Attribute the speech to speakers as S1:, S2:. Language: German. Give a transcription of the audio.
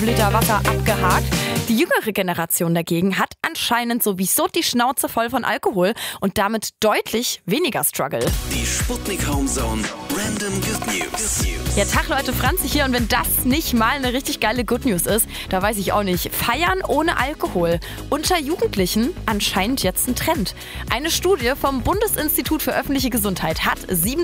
S1: Liter Wasser abgehakt. Die jüngere Generation dagegen hat anscheinend sowieso die Schnauze voll von Alkohol und damit deutlich weniger Struggle.
S2: Die Sputnik Homezone Random Good News.
S1: Ja, Tag Leute, Franzi hier, und wenn das nicht mal eine richtig geile Good News ist, da weiß ich auch nicht. Feiern ohne Alkohol. Unter Jugendlichen anscheinend jetzt ein Trend. Eine Studie vom Bundesinstitut für öffentliche Gesundheit hat 7